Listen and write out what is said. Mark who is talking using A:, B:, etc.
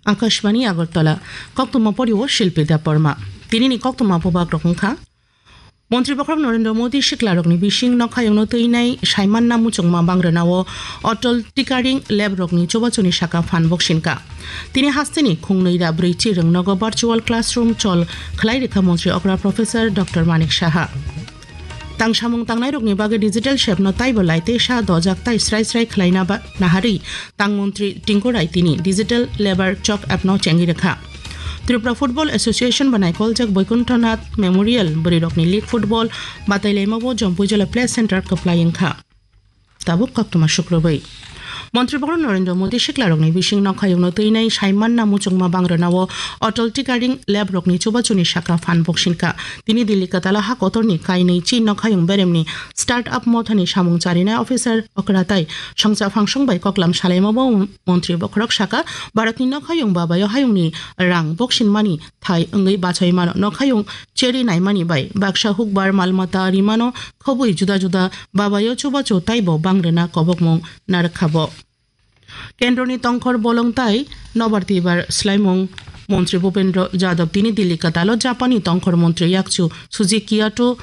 A: আকাশবাণী আগরতলা কক্তমা পরিও শিল্পী দেববর্মা তিনি কক্তমা পবাক রকমখা মন্ত্রীপক্ষ নরেন্দ্র মোদী শিকলারকনি বিশিং নখায়ংনো তৈনাই সাইমান নামু চংমা বাংরেনাও অটল টিকারিং ল্যাব রকনি চবাচনি শাখা ফান বক্সিনকা তিনি হাস্তেনি খুংনৈরা ব্রৈচি রংনগ ভার্চুয়াল ক্লাসরুম চল খলাই রেখা মন্ত্রী অগ্রা প্রফেসর ডক্টর মানিক সাহা তাংসামুং তাংনাই রকনি বাগে ডিজিটাল শেপনো তাইবলাইতে শাহ দজাক তাই স্রাই স্রাই খলাইনা বা নাহারি তাংমন্ত্রী টিঙ্করাই তিনি ডিজিটাল লেবার চক অ্যাপনো চেঙ্গি রেখা त्रिपुरा फुटबल एसोसिएशन बनाई कलजक Baikunthnath memorial बरीरकनी league football बाताइलाइमाबो जम्पुइजला play centre कप्लाइंखा Tabuk कक्तमा शुक्रबार মন্ত্রীপক্ষ নরেন্দ্র মোদী শিকলারকনি বিশিং নখায়ংনো তৈনাই সাইমান নামু চংমা বাংরেনাও অটল টিকারিং ল্যাব রকনি চবাচনি শাখা ফান বক্সিনকা তিনি দিল্লি কাতালা হাকতরনি কাইनै চি নখায়ং বেরেমনি স্টার্ট আপ মথানি সামুং চারিনায় অফিসার অকরাতাই সংসা ফাংসংবাই ককলাম সালাইমাবো মন্ত্রী বখরক শাখা ভারতনি নখায়ং বাবায় হায়ংনি রাং বক্সিনমানি থাই অঙ্গৈ বাছাইমান নখায়ং চেরি নাইমানি বাই বাক্সা হুকবার মালমাতা রিমানো খবুই জুদা জুদা বাবায় চবাচো তাইব বাংরেনা কবকমং নারখাব কেন্দ্রনি তংখর বলং তাই নবার্তি এবার স্লাইমং মন্ত্রী ভূপেন্দ্র যাদব তিনি দিল্লি কাতালত জাপানি তংখর মন্ত্রী ইয়াকচু সুজি কিয়াটো